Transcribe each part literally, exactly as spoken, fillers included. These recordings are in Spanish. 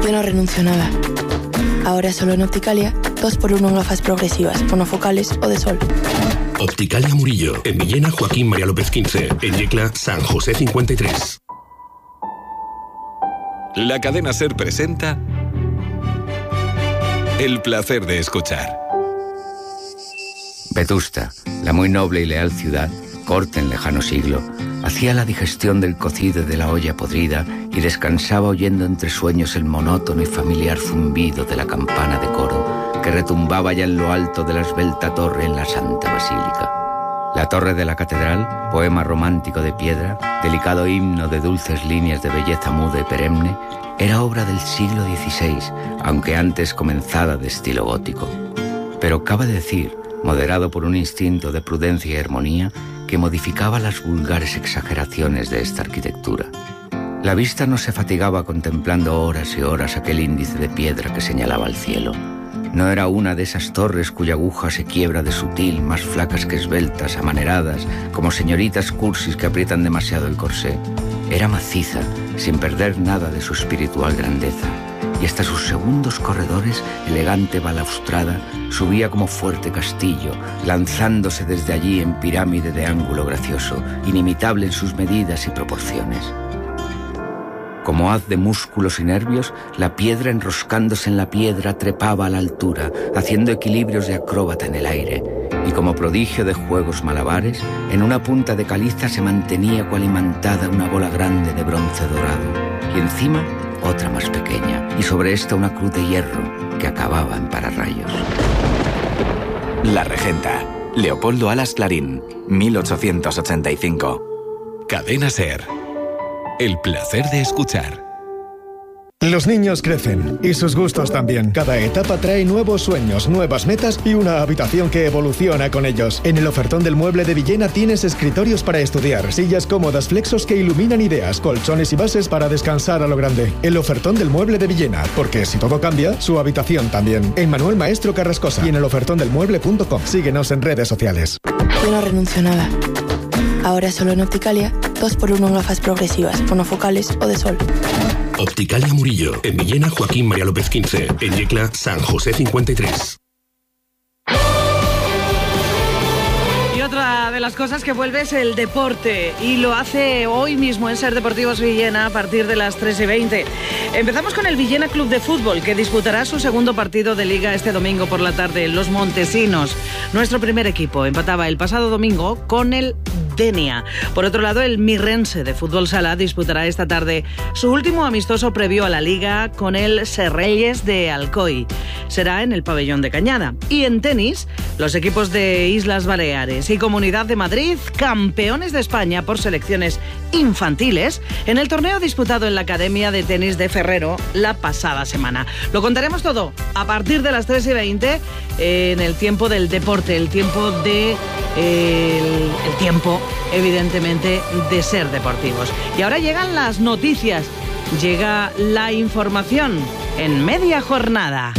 Yo no renuncio a nada. Ahora solo en Opticalia, dos por uno en gafas progresivas, monofocales o de sol. Opticalia Murillo, en Villena Joaquín María López quince, en Yecla San José cincuenta y tres. La cadena SER presenta El placer de escuchar. Vetusta, la muy noble y leal ciudad, corte en lejano siglo, hacía la digestión del cocido de la olla podrida y descansaba oyendo entre sueños el monótono y familiar zumbido de la campana de coro que retumbaba ya en lo alto de la esbelta torre en la Santa Basílica. La torre de la catedral, poema romántico de piedra, delicado himno de dulces líneas de belleza muda y perenne, era obra del siglo dieciséis, aunque antes comenzada de estilo gótico. Pero cabe decir, moderado por un instinto de prudencia y armonía, que modificaba las vulgares exageraciones de esta arquitectura. La vista no se fatigaba contemplando horas y horas aquel índice de piedra que señalaba al cielo. No era una de esas torres cuya aguja se quiebra de sutil, más flacas que esbeltas, amaneradas, como señoritas cursis que aprietan demasiado el corsé. Era maciza, sin perder nada de su espiritual grandeza, y hasta sus segundos corredores, elegante balaustrada, subía como fuerte castillo, lanzándose desde allí en pirámide de ángulo gracioso, inimitable en sus medidas y proporciones. Como haz de músculos y nervios, la piedra enroscándose en la piedra trepaba a la altura, haciendo equilibrios de acróbata en el aire, y como prodigio de juegos malabares, en una punta de caliza se mantenía cual imantada una bola grande de bronce dorado, y encima otra más pequeña, y sobre esta una cruz de hierro que acababa en pararrayos. La Regenta, Leopoldo Alas Clarín, mil ochocientos ochenta y cinco. Cadena SER. El placer de escuchar. Los niños crecen y sus gustos también. Cada etapa trae nuevos sueños, nuevas metas y una habitación que evoluciona con ellos. En el ofertón del mueble de Villena tienes escritorios para estudiar, sillas cómodas, flexos que iluminan ideas, colchones y bases para descansar a lo grande. El ofertón del mueble de Villena, porque si todo cambia, su habitación también. En Manuel Maestro Carrascosa y en el ofertón del mueble punto com. Síguenos en redes sociales. Yo no renuncio a nada. Ahora solo en Opticalia, dos por uno en gafas progresivas, monofocales o de sol. Opticalia Murillo, en Villena Joaquín María López quince, en Yecla San José cincuenta y tres. Y otra de las cosas que vuelve es el deporte, y lo hace hoy mismo en SER Deportivos Villena a partir de las tres y veinte. Empezamos con el Villena Club de Fútbol, que disputará su segundo partido de Liga este domingo por la tarde. Los montesinos, nuestro primer equipo, empataba el pasado domingo con el Denia. Por otro lado, el Mirrense de Fútbol Sala disputará esta tarde su último amistoso previo a la Liga con el Serrelles de Alcoy. Será en el pabellón de Cañada. Y en tenis, los equipos de Islas Baleares y Comunidad de Madrid, campeones de España por selecciones infantiles, en el torneo disputado en la Academia de Tenis de Ferrero la pasada semana. Lo contaremos todo a partir de las tres y veinte en el tiempo del deporte, el tiempo de... El, el tiempo, evidentemente, de SER Deportivos. Y ahora llegan las noticias, llega la información en media jornada.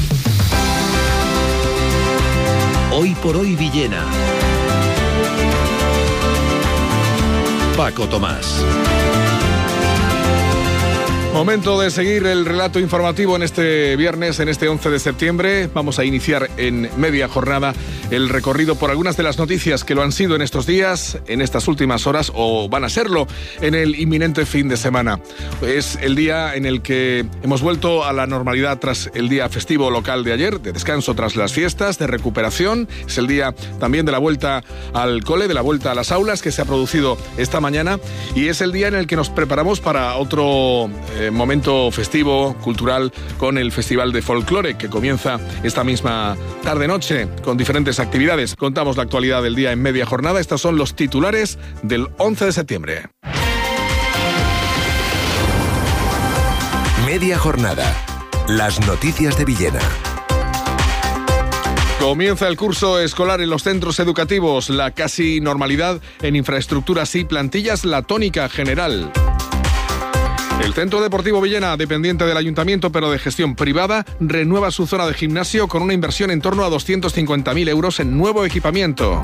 Hoy por hoy Villena. Paco Tomás. Momento de seguir el relato informativo en este viernes, en este once de septiembre. Vamos a iniciar en media jornada el recorrido por algunas de las noticias que lo han sido en estos días, en estas últimas horas, o van a serlo en el inminente fin de semana. Es el día en el que hemos vuelto a la normalidad tras el día festivo local de ayer, de descanso tras las fiestas, de recuperación. Es el día también de la vuelta al cole, de la vuelta a las aulas que se ha producido esta mañana, y es el día en el que nos preparamos para otro eh, momento festivo, cultural, con el Festival de Folclore, que comienza esta misma tarde-noche con diferentes actividades. Contamos la actualidad del día en media jornada. Estos son los titulares del once de septiembre. Media jornada. Las noticias de Villena. Comienza el curso escolar en los centros educativos. La casi normalidad en infraestructuras y plantillas, la tónica general. El Centro Deportivo Villena, dependiente del Ayuntamiento pero de gestión privada, renueva su zona de gimnasio con una inversión en torno a doscientos cincuenta mil euros en nuevo equipamiento.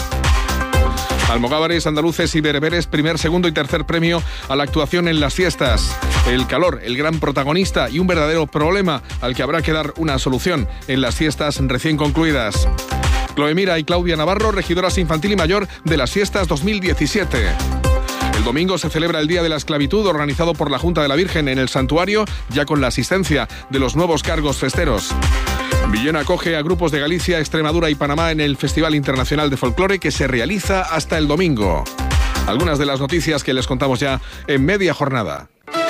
Almogávares, andaluces y bereberes, primer, segundo y tercer premio a la actuación en las fiestas. El calor, el gran protagonista y un verdadero problema al que habrá que dar una solución en las fiestas recién concluidas. Cloemira y Claudia Navarro, regidoras infantil y mayor de las fiestas dos mil diecisiete. El domingo se celebra el Día de la Esclavitud, organizado por la Junta de la Virgen en el Santuario, ya con la asistencia de los nuevos cargos festeros. Villena acoge a grupos de Galicia, Extremadura y Panamá en el Festival Internacional de Folclore, que se realiza hasta el domingo. Algunas de las noticias que les contamos ya en media jornada.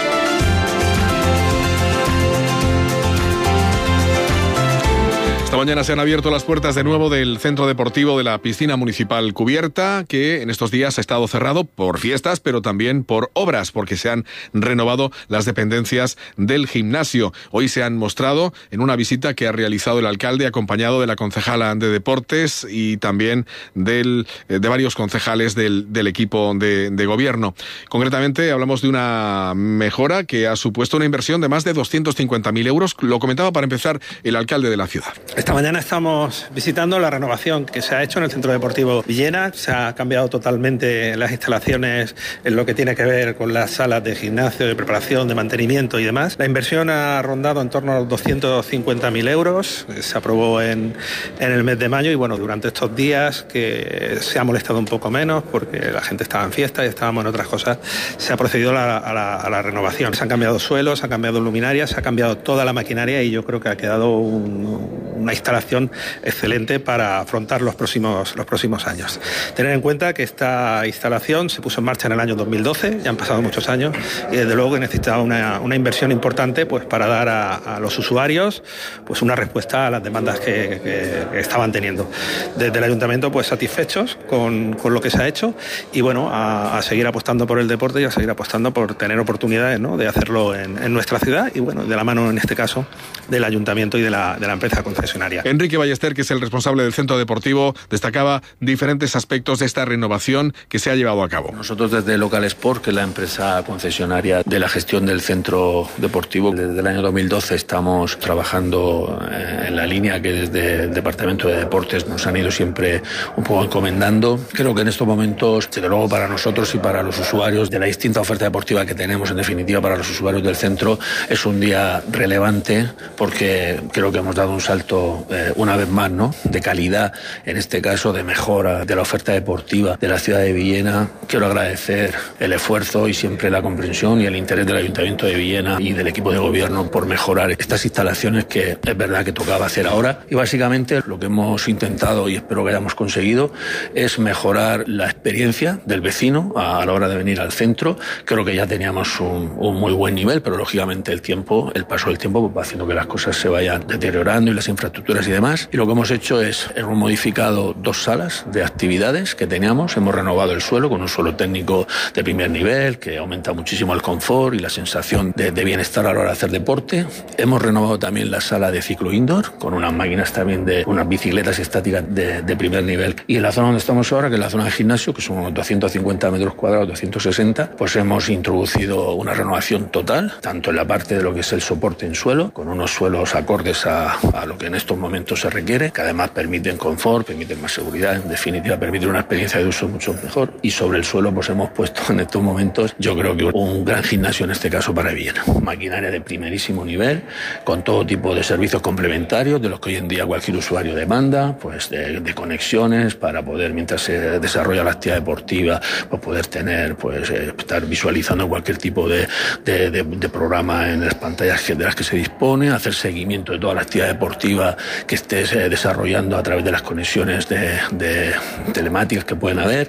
Esta mañana se han abierto las puertas de nuevo del centro deportivo de la piscina municipal cubierta, que en estos días ha estado cerrado por fiestas, pero también por obras, porque se han renovado las dependencias del gimnasio. Hoy se han mostrado en una visita que ha realizado el alcalde, acompañado de la concejala de deportes y también del, de varios concejales del, del equipo de, de gobierno. Concretamente, hablamos de una mejora que ha supuesto una inversión de más de doscientos cincuenta mil euros. Lo comentaba para empezar el alcalde de la ciudad. Esta mañana estamos visitando la renovación que se ha hecho en el Centro Deportivo Villena. Se ha cambiado totalmente las instalaciones en lo que tiene que ver con las salas de gimnasio, de preparación, de mantenimiento y demás. La inversión ha rondado en torno a los doscientos cincuenta mil euros. Se aprobó en, en el mes de mayo y bueno, durante estos días que se ha molestado un poco menos porque la gente estaba en fiesta y estábamos en otras cosas, se ha procedido a la, a la, a la renovación. Se han cambiado suelos, se han cambiado luminarias, se ha cambiado toda la maquinaria y yo creo que ha quedado un, una instalación excelente para afrontar los próximos, los próximos años. Tener en cuenta que esta instalación se puso en marcha en el año dos mil doce, ya han pasado muchos años, y desde luego que necesitaba una, una inversión importante pues, para dar a, a los usuarios pues, una respuesta a las demandas que, que, que estaban teniendo. Desde el ayuntamiento pues satisfechos con, con lo que se ha hecho y bueno, a, a seguir apostando por el deporte y a seguir apostando por tener oportunidades, ¿no?, de hacerlo en, en nuestra ciudad y bueno, de la mano en este caso del ayuntamiento y de la, de la empresa concesionaria. Enrique Ballester, que es el responsable del centro deportivo, destacaba diferentes aspectos de esta renovación que se ha llevado a cabo. Nosotros desde Local Sport, que es la empresa concesionaria de la gestión del centro deportivo, desde el año dos mil doce estamos trabajando en la línea que desde el Departamento de Deportes nos han ido siempre un poco encomendando. Creo que en estos momentos, desde luego para nosotros y para los usuarios de la distinta oferta deportiva que tenemos, en definitiva para los usuarios del centro, es un día relevante porque creo que hemos dado un salto eh, una vez más, ¿no?, de calidad, en este caso de mejora de la oferta deportiva de la ciudad de Villena. Quiero agradecer el esfuerzo y siempre la comprensión y el interés del Ayuntamiento de Villena y del equipo de gobierno por mejorar estas instalaciones que es verdad que tocaba hacer ahora. Y básicamente lo que hemos intentado y espero que hayamos conseguido es mejorar la experiencia del vecino a la hora de venir al centro. Creo que ya teníamos un, un muy buen nivel, pero lógicamente el tiempo, el paso del tiempo pues, va haciendo que las cosas se vayan deteriorando y las infraestructuras y demás. Y lo que hemos hecho es, hemos modificado dos salas de actividades que teníamos, hemos renovado el suelo con un suelo técnico de primer nivel que aumenta muchísimo el confort y la sensación de, de bienestar a la hora de hacer deporte. Hemos renovado también la sala de ciclo indoor con unas máquinas también de unas bicicletas estáticas de, de primer nivel. Y en la zona donde estamos ahora, que es la zona de gimnasio, que son unos doscientos cincuenta metros cuadrados, doscientos sesenta, pues hemos introducido una renovación total, tanto en la parte de lo que es el soporte en suelo, con unos suelos acordes a, a lo que en estos momentos se requiere, que además permiten confort, permiten más seguridad, en definitiva permiten una experiencia de uso mucho mejor. Y sobre el suelo pues hemos puesto en estos momentos, yo creo que un gran gimnasio en este caso para Villena. Maquinaria de primerísimo nivel, con todo tipo de servicios complementarios de los que hoy en día cualquier usuario demanda, pues de, de conexiones para poder, mientras se desarrolla la actividad deportiva, pues poder tener, pues eh, estar visualizando cualquier tipo de, de, de, de programa en las pantallas de las que se dispone, hacer seguimiento de toda la actividad deportiva que estés eh, desarrollando a través de las conexiones de, de telemáticas que pueden haber.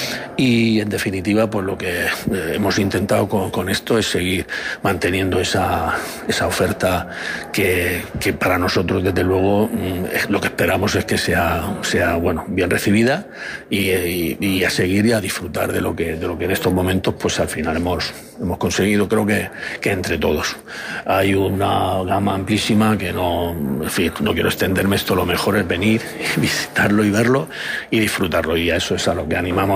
Y en definitiva, pues lo que eh, hemos intentado con, con esto es seguir manteniendo esa, esa oferta que, que para nosotros, desde luego, mm, lo que esperamos es que sea, sea bueno, bien recibida y, y, y a seguir y a disfrutar de lo que, de lo que en estos momentos, pues al final hemos, hemos conseguido, creo que, que entre todos. Hay una gama amplísima que no, en fin, no quiero extenderme esto, lo mejor es venir, visitarlo y verlo y disfrutarlo. Y a eso es a lo que animamos desde Local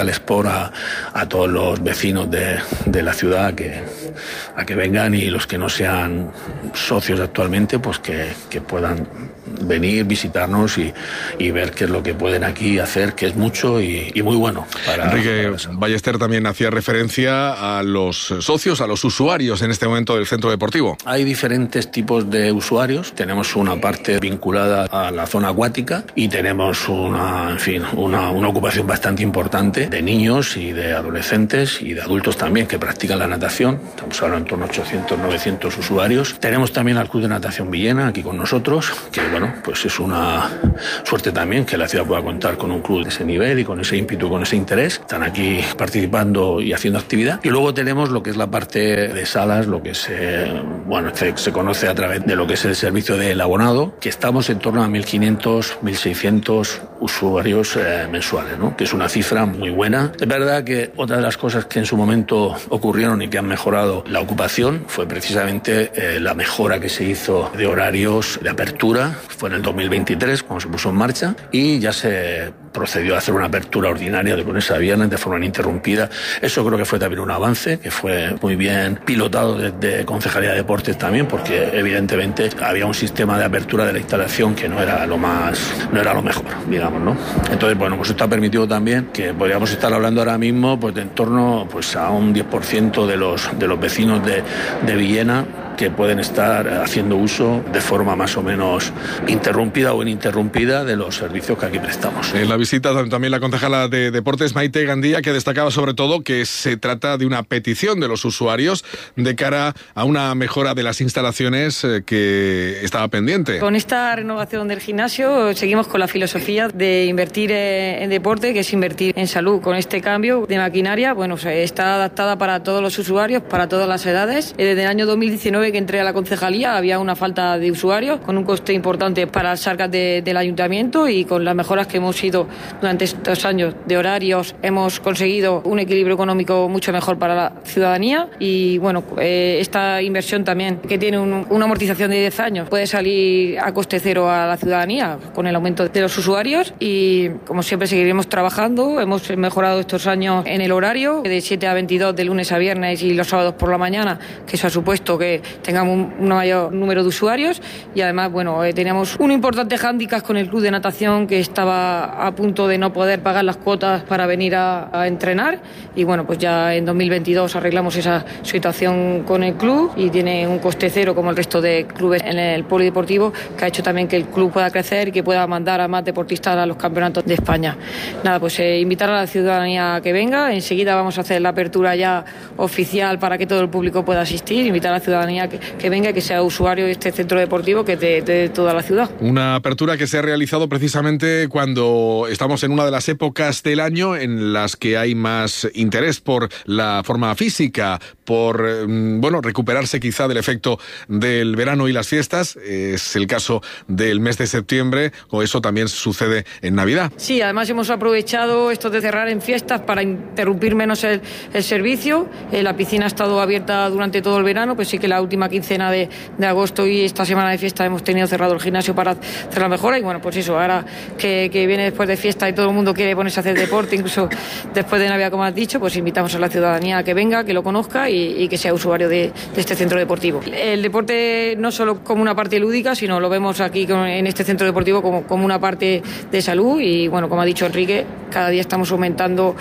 Total Sport a, a todos los vecinos de, de la ciudad a que, a que vengan, y los que no sean socios actualmente, pues que, que puedan venir, visitarnos y, y ver qué es lo que pueden aquí hacer, que es mucho y, y muy bueno. Para, Enrique para Ballester también hacía referencia a los socios, a los usuarios en este momento del centro deportivo. Hay diferentes tipos de usuarios. Tenemos una parte vinculada a la zona acuática y tenemos una, en fin, una, una ocupación bastante importante de niños y de adolescentes y de adultos también que practican la natación. Estamos hablando en torno a ochocientos, novecientos usuarios. Tenemos también al Club de Natación Villena aquí con nosotros, que bueno, pues es una suerte también que la ciudad pueda contar con un club de ese nivel y con ese ímpetu, con ese interés. Están aquí participando y haciendo actividad. Y luego tenemos lo que es la parte de salas, lo que se, bueno, se, se conoce a través de lo que es el servicio del abonado, que estamos en torno a mil quinientos, mil seiscientos usuarios eh, mensuales, ¿no? Que es una cifra muy buena. Es verdad que otra de las cosas que en su momento ocurrieron y que han mejorado la ocupación fue precisamente eh, la mejora que se hizo de horarios de apertura. Fue en el dos mil veintitrés cuando se puso en marcha y ya se procedió a hacer una apertura ordinaria de lunes a viernes de forma ininterrumpida. Eso creo que fue también un avance, que fue muy bien pilotado desde Concejalía de Deportes también, porque evidentemente había un sistema de apertura de la instalación que no era lo más, no era lo mejor, digamos, ¿no? Entonces, bueno, pues esto ha permitido también que podríamos estar hablando ahora mismo pues de en torno pues a un diez por ciento de los, de los vecinos de, de Villena que pueden estar haciendo uso de forma más o menos interrumpida o ininterrumpida de los servicios que aquí prestamos. En la visita también la concejala de Deportes, Maite Gandía, que destacaba sobre todo que se trata de una petición de los usuarios de cara a una mejora de las instalaciones que estaba pendiente. Con esta renovación del gimnasio seguimos con la filosofía de invertir en deporte, que es invertir en salud. Con este cambio de maquinaria, bueno, está adaptada para todos los usuarios, para todas las edades. Desde el año dos mil diecinueve que entré a la concejalía había una falta de usuarios con un coste importante para las arcas de, del ayuntamiento, y con las mejoras que hemos ido durante estos años de horarios hemos conseguido un equilibrio económico mucho mejor para la ciudadanía. Y bueno, eh, esta inversión también, que tiene un, una amortización de diez años, puede salir a coste cero a la ciudadanía con el aumento de los usuarios, y como siempre seguiremos trabajando. Hemos mejorado estos años en el horario de siete a veintidós de lunes a viernes y los sábados por la mañana, que eso ha supuesto que tengamos un, un mayor número de usuarios. Y además, bueno, eh, teníamos un importante hándicap con el club de natación, que estaba a punto de no poder pagar las cuotas para venir a, a entrenar, y bueno, pues ya en dos mil veintidós arreglamos esa situación con el club y tiene un coste cero como el resto de clubes en el polideportivo, que ha hecho también que el club pueda crecer y que pueda mandar a más deportistas a los campeonatos de España. Nada, pues eh, invitar a la ciudadanía a que venga. Enseguida vamos a hacer la apertura ya oficial para que todo el público pueda asistir. Invitar a la ciudadanía que, que venga y que sea usuario de este centro deportivo, que es de, de toda la ciudad. Una apertura que se ha realizado precisamente cuando estamos en una de las épocas del año en las que hay más interés por la forma física, por bueno, recuperarse quizá del efecto del verano y las fiestas. Es el caso del mes de septiembre, o eso también sucede en Navidad. Sí, además hemos aprovechado esto de cerrar en fiestas para interrumpir menos el, el servicio. Eh, la piscina ha estado abierta durante todo el verano, pues sí que la última quincena de, de agosto y esta semana de fiesta hemos tenido cerrado el gimnasio para hacer la mejora. Y bueno, pues eso, ahora que, que viene después de fiesta y todo el mundo quiere ponerse a hacer deporte, incluso después de Navidad, como has dicho, pues invitamos a la ciudadanía a que venga, que lo conozca y, y que sea usuario de, de este centro deportivo. El deporte no solo como una parte lúdica, sino lo vemos aquí en este centro deportivo como, como una parte de salud. Y bueno, como ha dicho Enrique, cada día estamos aumentando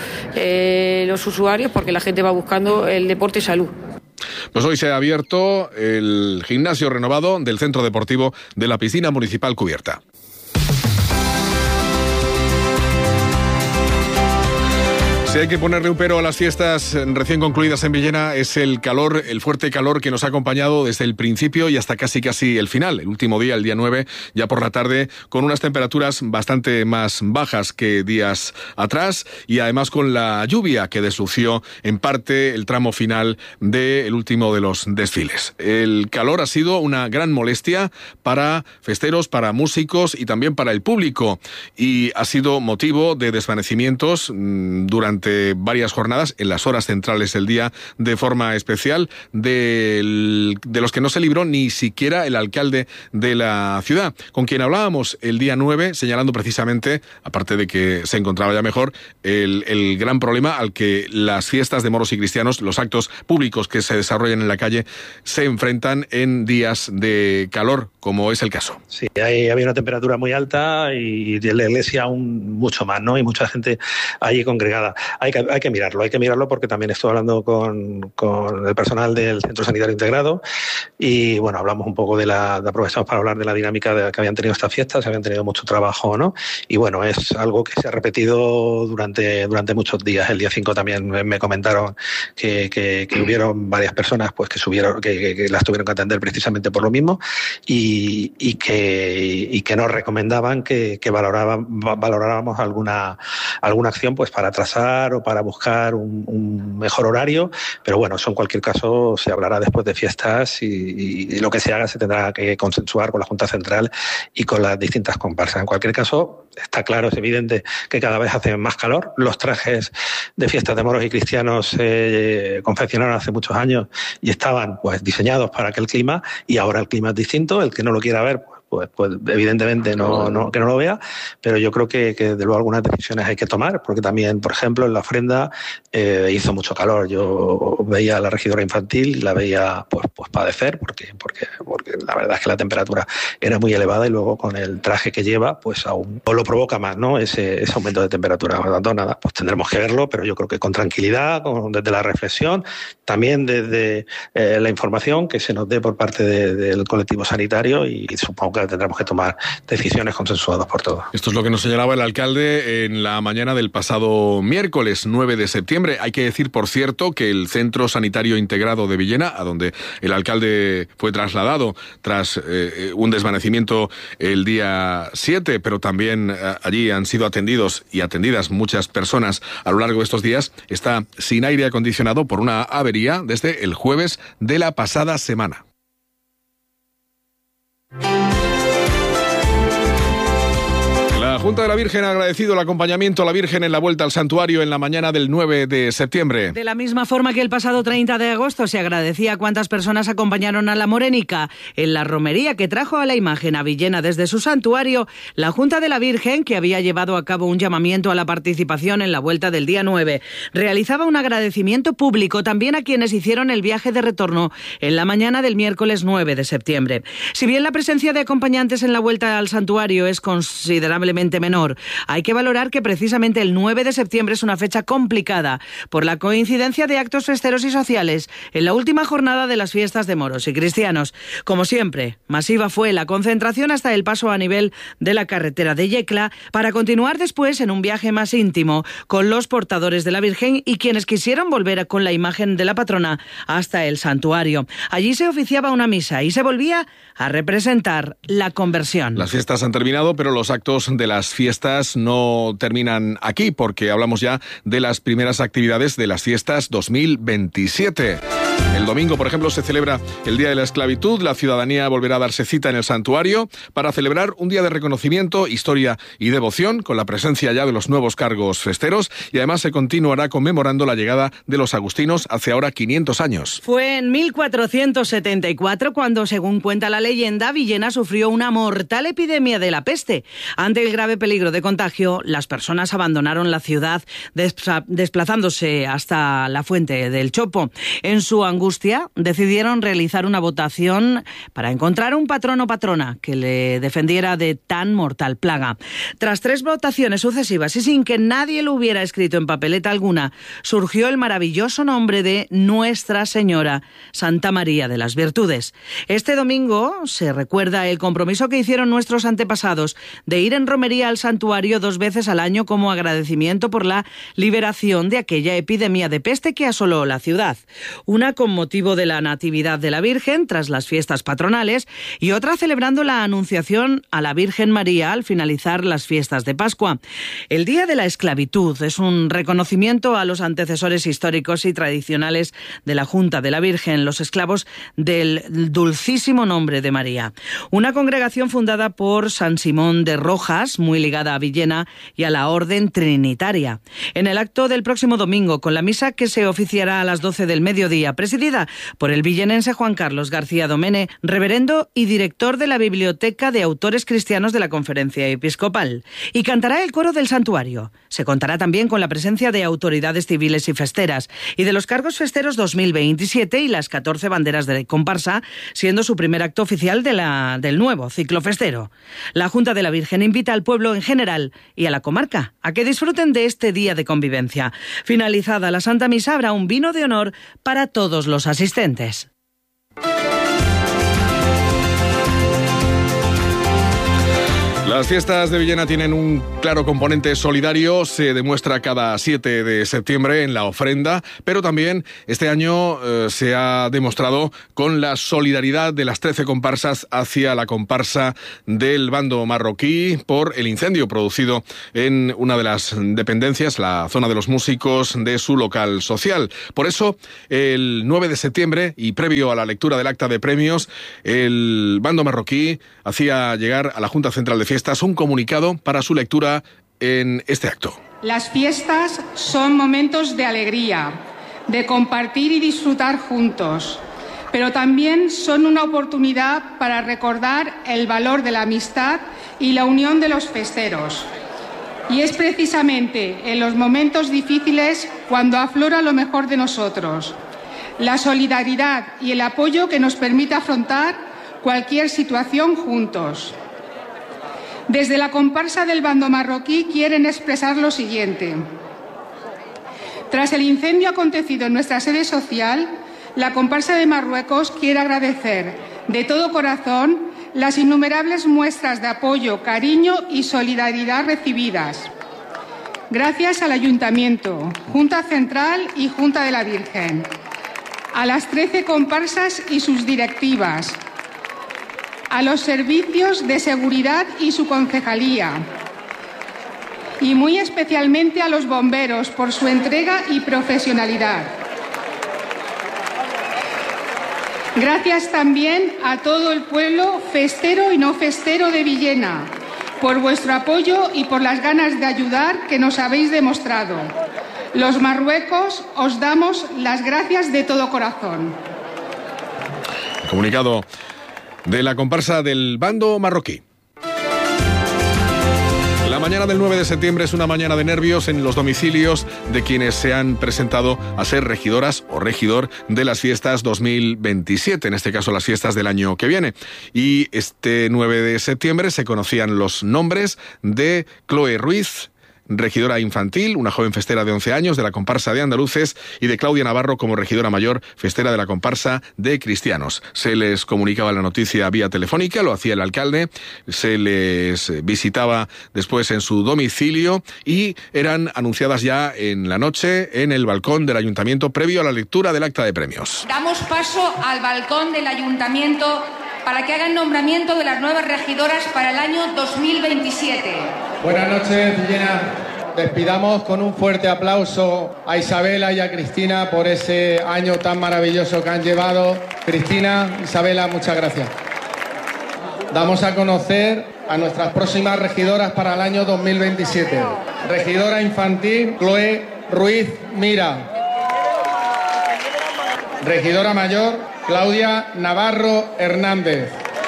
eh, los usuarios porque la gente va buscando el deporte y salud. Pues hoy se ha abierto el gimnasio renovado del Centro Deportivo de la Piscina Municipal Cubierta. Si hay que ponerle un pero a las fiestas recién concluidas en Villena, es el calor, el fuerte calor que nos ha acompañado desde el principio y hasta casi casi el final. El último día, el día nueve, ya por la tarde, con unas temperaturas bastante más bajas que días atrás, y además con la lluvia que deslució en parte el tramo final del último de los desfiles. El calor ha sido una gran molestia para festeros, para músicos y también para el público, y ha sido motivo de desvanecimientos durante durante varias jornadas, en las horas centrales del día, de forma especial, de, de los que no se libró ni siquiera el alcalde de la ciudad, con quien hablábamos el día nueve, señalando precisamente, aparte de que se encontraba ya mejor, el, el gran problema al que las fiestas de moros y cristianos, los actos públicos que se desarrollan en la calle, se enfrentan en días de calor, como es el caso. Sí, hay, había una temperatura muy alta y de la iglesia aún mucho más, ¿no? Y mucha gente allí congregada. Hay que, hay que mirarlo, hay que mirarlo porque también estoy hablando con, con el personal del Centro Sanitario Integrado y, bueno, hablamos un poco de la, de aprovechamos para hablar de la dinámica de que habían tenido estas fiestas, habían tenido mucho trabajo, ¿no? Y, bueno, es algo que se ha repetido durante, durante muchos días. El día cinco también me comentaron que, que, que hubieron varias personas pues que subieron, que, que, que las tuvieron que atender precisamente por lo mismo y, y que y que nos recomendaban que, que valoraban, valoráramos alguna alguna acción pues para atrasar o para buscar un, un mejor horario, pero bueno, eso en cualquier caso se hablará después de fiestas y, y, y lo que se haga se tendrá que consensuar con la Junta Central y con las distintas comparsas. En cualquier caso, está claro, es evidente que cada vez hace más calor. Los trajes de fiestas de moros y cristianos se eh, confeccionaron hace muchos años y estaban pues diseñados para aquel clima y ahora el clima es distinto. El que no lo quiera ver pues, pues evidentemente no, no, que no lo vea, pero yo creo que, que de luego algunas decisiones hay que tomar, porque también, por ejemplo, en la ofrenda eh, hizo mucho calor. Yo veía a la regidora infantil y la veía pues, pues padecer, porque, porque, porque la verdad es que la temperatura era muy elevada y luego con el traje que lleva, pues aún lo provoca más, ¿no? Ese, ese aumento de temperatura. Por lo tanto, nada, pues tendremos que verlo, pero yo creo que con tranquilidad, con, desde la reflexión, también desde eh, la información que se nos dé por parte de, del colectivo sanitario y, y supongo que tendremos que tomar decisiones consensuadas por todos. Esto es lo que nos señalaba el alcalde en la mañana del pasado miércoles nueve de septiembre. Hay que decir, por cierto, que el Centro Sanitario Integrado de Villena, a donde el alcalde fue trasladado tras eh, un desvanecimiento el día siete, pero también eh, allí han sido atendidos y atendidas muchas personas a lo largo de estos días, está sin aire acondicionado por una avería desde el jueves de la pasada semana. La Junta de la Virgen ha agradecido el acompañamiento a la Virgen en la vuelta al santuario en la mañana del nueve de septiembre. De la misma forma que el pasado treinta de agosto se agradecía a cuántas personas acompañaron a la Morenica en la romería que trajo a la imagen a Villena desde su santuario, la Junta de la Virgen, que había llevado a cabo un llamamiento a la participación en la vuelta del día nueve, realizaba un agradecimiento público también a quienes hicieron el viaje de retorno en la mañana del miércoles nueve de septiembre. Si bien la presencia de acompañantes en la vuelta al santuario es considerablemente menor, hay que valorar que precisamente el nueve de septiembre es una fecha complicada por la coincidencia de actos festeros y sociales en la última jornada de las fiestas de moros y cristianos. Como siempre, masiva fue la concentración hasta el paso a nivel de la carretera de Yecla para continuar después en un viaje más íntimo con los portadores de la Virgen y quienes quisieron volver con la imagen de la patrona hasta el santuario. Allí se oficiaba una misa y se volvía a representar la conversión. Las fiestas han terminado, pero los actos de las fiestas no terminan aquí, porque hablamos ya de las primeras actividades de las fiestas dos mil veintisiete. El domingo, por ejemplo, se celebra el Día de la Esclavitud. La ciudadanía volverá a darse cita en el santuario para celebrar un día de reconocimiento, historia y devoción, con la presencia ya de los nuevos cargos festeros, y además se continuará conmemorando la llegada de los agustinos hace ahora quinientos años. Fue en mil cuatrocientos setenta y cuatro cuando, según cuenta la leyenda, Villena sufrió una mortal epidemia de la peste. Ante el grave peligro de contagio, las personas abandonaron la ciudad desplazándose hasta la fuente del Chopo. En su angustia, decidieron realizar una votación para encontrar un patrón o patrona que le defendiera de tan mortal plaga. Tras tres votaciones sucesivas y sin que nadie lo hubiera escrito en papeleta alguna, surgió el maravilloso nombre de Nuestra Señora Santa María de las Virtudes. Este domingo se recuerda el compromiso que hicieron nuestros antepasados de ir en romería al santuario dos veces al año como agradecimiento por la liberación de aquella epidemia de peste que asoló la ciudad. Una Una con motivo de la Natividad de la Virgen tras las fiestas patronales y otra celebrando la Anunciación a la Virgen María al finalizar las fiestas de Pascua. El Día de la Esclavitud es un reconocimiento a los antecesores históricos y tradicionales de la Junta de la Virgen, los esclavos del Dulcísimo Nombre de María. Una congregación fundada por San Simón de Rojas, muy ligada a Villena y a la Orden Trinitaria. En el acto del próximo domingo, con la misa que se oficiará a las doce del mediodía, presidida por el villenense Juan Carlos García Domene, reverendo y director de la Biblioteca de Autores Cristianos de la Conferencia Episcopal. Y cantará el coro del santuario. Se contará también con la presencia de autoridades civiles y festeras y de los cargos festeros dos mil veintisiete y las catorce banderas de comparsa, siendo su primer acto oficial de la, del nuevo ciclo festero. La Junta de la Virgen invita al pueblo en general y a la comarca a que disfruten de este día de convivencia. Finalizada la Santa Misa, habrá un vino de honor para todos los asistentes. Las fiestas de Villena tienen un claro componente solidario, se demuestra cada siete de septiembre en la ofrenda, pero también este año eh, se ha demostrado con la solidaridad de las trece comparsas hacia la comparsa del bando marroquí por el incendio producido en una de las dependencias, la zona de los músicos de su local social. Por eso, el nueve de septiembre y previo a la lectura del acta de premios, el bando marroquí hacía llegar a la Junta Central de Fiestas un comunicado para su lectura en este acto. Las fiestas son momentos de alegría, de compartir y disfrutar juntos, pero también son una oportunidad para recordar el valor de la amistad y la unión de los festeros. Y es precisamente en los momentos difíciles cuando aflora lo mejor de nosotros, la solidaridad y el apoyo que nos permite afrontar cualquier situación juntos. Desde la comparsa del bando marroquí quieren expresar lo siguiente. Tras el incendio acontecido en nuestra sede social, la comparsa de Marruecos quiere agradecer de todo corazón las innumerables muestras de apoyo, cariño y solidaridad recibidas. Gracias al Ayuntamiento, Junta Central y Junta de la Virgen, a las trece comparsas y sus directivas, a los servicios de seguridad y su concejalía, y muy especialmente a los bomberos por su entrega y profesionalidad. Gracias también a todo el pueblo festero y no festero de Villena por vuestro apoyo y por las ganas de ayudar que nos habéis demostrado. Los marruecos os damos las gracias de todo corazón. Comunicado de la comparsa del bando marroquí. La mañana del nueve de septiembre es una mañana de nervios en los domicilios de quienes se han presentado a ser regidoras o regidor de las fiestas dos mil veintisiete, en este caso las fiestas del año que viene. Y este nueve de septiembre se conocían los nombres de Chloe Ruiz, regidora infantil, una joven festera de once años de la comparsa de andaluces, y de Claudia Navarro como regidora mayor, festera de la comparsa de cristianos. Se les comunicaba la noticia vía telefónica, lo hacía el alcalde, se les visitaba después en su domicilio y eran anunciadas ya en la noche en el balcón del ayuntamiento previo a la lectura del acta de premios. Damos paso al balcón del ayuntamiento para que hagan nombramiento de las nuevas regidoras para el año dos mil veintisiete. Buenas noches, Villena. Despidamos con un fuerte aplauso a Isabela y a Cristina por ese año tan maravilloso que han llevado. Cristina, Isabela, muchas gracias. Damos a conocer a nuestras próximas regidoras para el año dos mil veintisiete. Regidora infantil, Chloe Ruiz Mira. Regidora mayor, Claudia Navarro Hernández.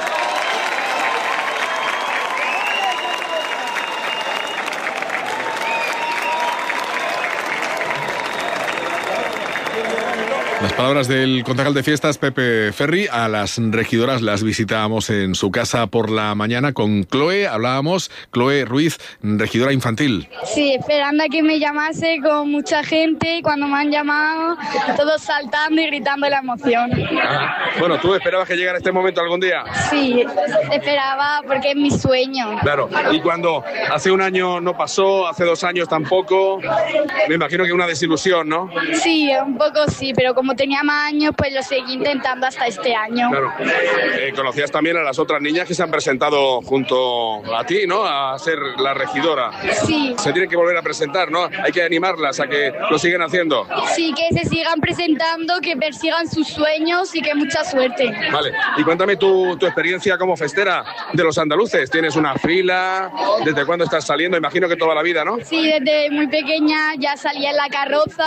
Las palabras del concejal de fiestas, Pepe Ferri. A las regidoras las visitábamos en su casa por la mañana con Chloe. Hablábamos, Chloe Ruiz, regidora infantil. Sí, esperando a que me llamase con mucha gente, y cuando me han llamado, todos saltando y gritando la emoción. Ah, bueno, ¿tú esperabas que llegara este momento algún día? Sí, esperaba porque es mi sueño. Claro, y cuando hace un año no pasó, hace dos años tampoco, me imagino que una desilusión, ¿no? Sí, un poco sí, pero como como tenía más años, pues lo seguí intentando hasta este año. Claro. Eh, conocías también a las otras niñas que se han presentado junto a ti, ¿no? A ser la regidora. Sí. Se tienen que volver a presentar, ¿no? Hay que animarlas a que lo sigan haciendo. Sí, que se sigan presentando, que persigan sus sueños y que mucha suerte. Vale. Y cuéntame tu, tu experiencia como festera de los andaluces. ¿Tienes una fila? ¿Desde cuándo estás saliendo? Imagino que toda la vida, ¿no? Sí, desde muy pequeña ya salía en la carroza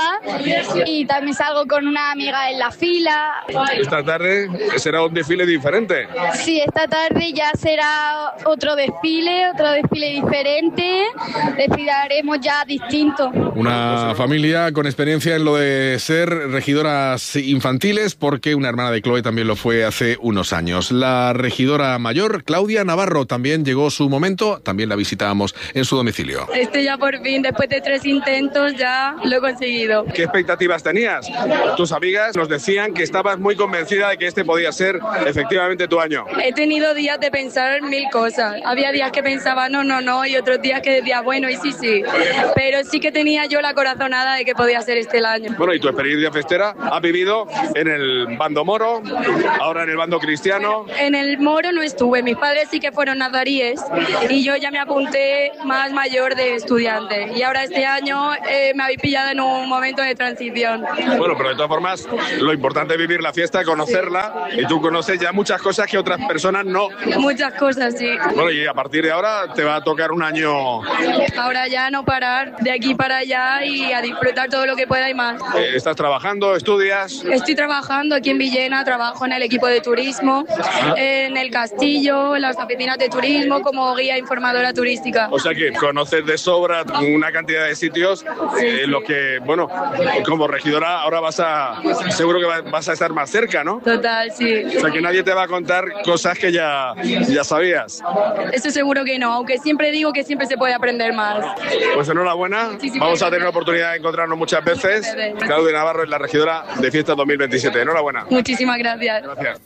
y también salgo con una amiga en la fila. Esta tarde será un desfile diferente. Sí, esta tarde ya será otro desfile, otro desfile diferente. Desfilaremos ya distinto. Una familia con experiencia en lo de ser regidoras infantiles, porque una hermana de Chloe también lo fue hace unos años. La regidora mayor, Claudia Navarro, también llegó su momento, también la visitábamos en su domicilio. Este ya por fin, después de tres intentos, ya lo he conseguido. ¿Qué expectativas tenías? Tus amigas nos decían que estabas muy convencida de que este podía ser efectivamente tu año. He tenido días de pensar mil cosas. Había días que pensaba no, no, no, y otros días que decía bueno, y sí, sí. Pero sí que tenía yo la corazonada de que podía ser este el año. Bueno, y tu experiencia festera has vivido en el bando moro, ahora en el bando cristiano. En el moro no estuve, mis padres sí que fueron nazaríes y yo ya me apunté más mayor de estudiante. Y ahora este año eh, me habéis pillado en un momento de transición. Bueno, pero de todas formas, lo importante es vivir la fiesta, conocerla, sí. Y tú conoces ya muchas cosas que otras personas no. Muchas cosas, sí. Bueno, y a partir de ahora te va a tocar un año. Ahora ya no parar, de aquí para allá y a disfrutar todo lo que pueda y más. Eh, ¿Estás trabajando? ¿Estudias? Estoy trabajando aquí en Villena, trabajo en el equipo de turismo, ¿Ah? en el castillo, en las oficinas de turismo, como guía informadora turística. O sea que conoces de sobra una cantidad de sitios sí, en sí. los que, bueno, como regidora ahora vas a, seguro que vas a estar más cerca, ¿no? Total, sí. O sea que nadie te va a contar cosas que ya, ya sabías. Eso seguro que no, aunque siempre digo que siempre se puede aprender más. Pues enhorabuena, vamos a tener la oportunidad de encontrarnos muchas veces. Claudia Navarro es la regidora de Fiestas dos mil veintisiete. Enhorabuena. Muchísimas gracias. Gracias.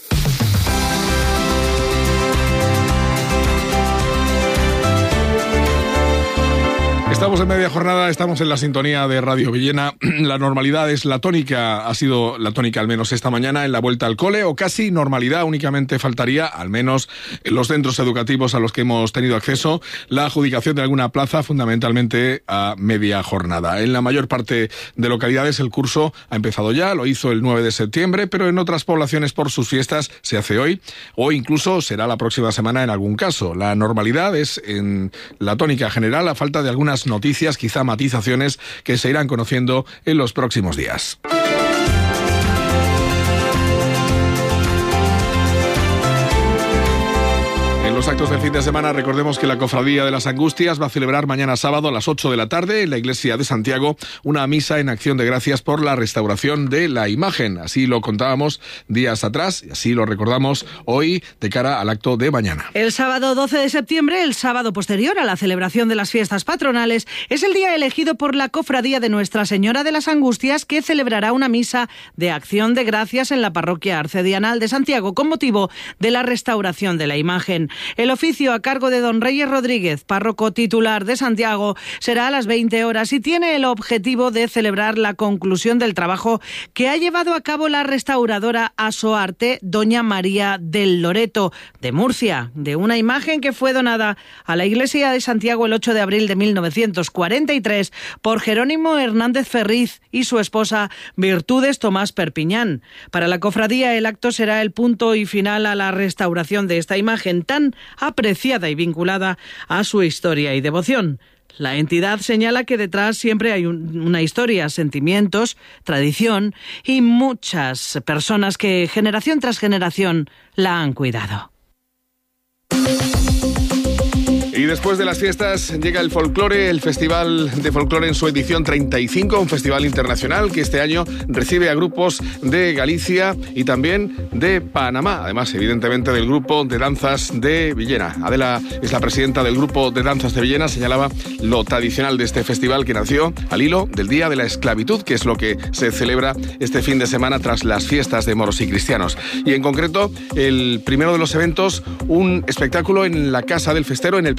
Estamos en media jornada, estamos en la sintonía de Radio Villena. La normalidad es la tónica, ha sido la tónica al menos esta mañana en la vuelta al cole, o casi normalidad, únicamente faltaría, al menos en los centros educativos a los que hemos tenido acceso, la adjudicación de alguna plaza, fundamentalmente a media jornada. En la mayor parte de localidades el curso ha empezado ya, lo hizo el nueve de septiembre, pero en otras poblaciones por sus fiestas se hace hoy, o incluso será la próxima semana en algún caso. La normalidad es, en la tónica general, a falta de algunas noticias, quizá matizaciones, que se irán conociendo en los próximos días. Los actos del fin de semana, recordemos que la Cofradía de las Angustias va a celebrar mañana sábado a las ocho de la tarde en la iglesia de Santiago una misa en acción de gracias por la restauración de la imagen. Así lo contábamos días atrás y así lo recordamos hoy de cara al acto de mañana. El sábado doce de septiembre, el sábado posterior a la celebración de las fiestas patronales, es el día elegido por la Cofradía de Nuestra Señora de las Angustias, que celebrará una misa de acción de gracias en la parroquia arcedianal de Santiago con motivo de la restauración de la imagen. El oficio a cargo de don Reyes Rodríguez, párroco titular de Santiago, será a las veinte horas y tiene el objetivo de celebrar la conclusión del trabajo que ha llevado a cabo la restauradora Asoarte, doña María del Loreto, de Murcia, de una imagen que fue donada a la iglesia de Santiago el ocho de abril de mil novecientos cuarenta y tres por Jerónimo Hernández Ferriz y su esposa Virtudes Tomás Perpiñán. Para la cofradía, el acto será el punto y final a la restauración de esta imagen tan apreciada y vinculada a su historia y devoción. La entidad señala que detrás siempre hay un, una historia, sentimientos, tradición y muchas personas que generación tras generación la han cuidado. Y después de las fiestas llega el folclore, el Festival de Folclore en su edición treinta y cinco, un festival internacional que este año recibe a grupos de Galicia y también de Panamá, además evidentemente del grupo de danzas de Villena. Adela es la presidenta del grupo de danzas de Villena, señalaba lo tradicional de este festival que nació al hilo del Día de la Esclavitud, que es lo que se celebra este fin de semana tras las fiestas de moros y cristianos. Y en concreto, el primero de los eventos, un espectáculo en la Casa del Festero, en el patio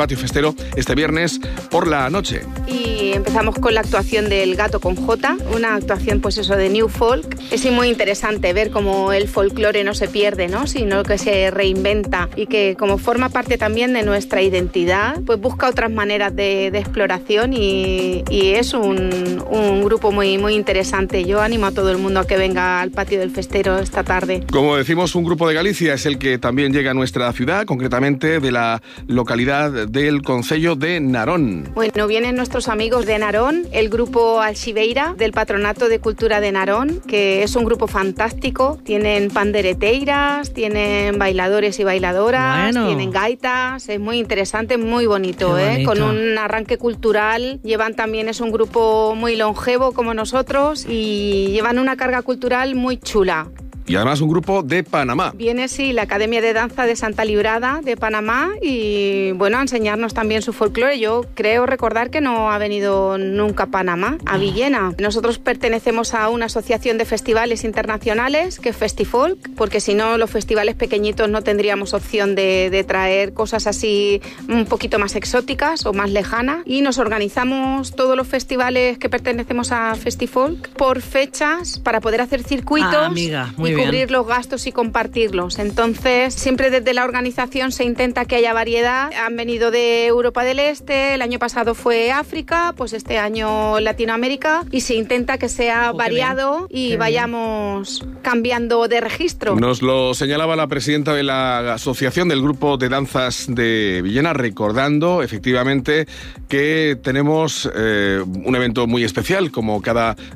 Patio Festero este viernes por la noche. Y empezamos con la actuación del Gato con J, una actuación pues eso de New Folk. Es muy interesante ver cómo el folclore no se pierde, ¿no? Sino que se reinventa y que como forma parte también de nuestra identidad, pues busca otras maneras de, de exploración y, y es un, un grupo muy, muy interesante. Yo animo a todo el mundo a que venga al Patio del Festero esta tarde. Como decimos, un grupo de Galicia es el que también llega a nuestra ciudad, concretamente de la localidad del concello de Narón. Bueno, vienen nuestros amigos de Narón, el grupo Alxibeira del Patronato de Cultura de Narón, que es un grupo fantástico. Tienen pandereteiras, tienen bailadores y bailadoras, bueno. tienen gaitas. Es muy interesante, muy bonito, ¿eh? Con un arranque cultural. Llevan también, es un grupo muy longevo como nosotros y llevan una carga cultural muy chula. Y además un grupo de Panamá. Viene, sí, la Academia de Danza de Santa Librada de Panamá y, bueno, a enseñarnos también su folclore. Yo creo recordar que no ha venido nunca a Panamá, a Villena. Nosotros pertenecemos a una asociación de festivales internacionales que es Festifolk, porque si no, los festivales pequeñitos no tendríamos opción de, de traer cosas así un poquito más exóticas o más lejanas. Y nos organizamos todos los festivales que pertenecemos a Festifolk por fechas para poder hacer circuitos. Ah, amiga, muy bien. Cubrir los gastos y compartirlos. Entonces, siempre desde la organización se intenta que haya variedad. Han venido de Europa del Este, el año pasado fue África, pues este año Latinoamérica, y se intenta que sea oh, variado y qué vayamos bien. cambiando de registro. Nos lo señalaba la presidenta de la Asociación del Grupo de Danzas de Villena, recordando efectivamente que tenemos eh, un evento muy especial, como cada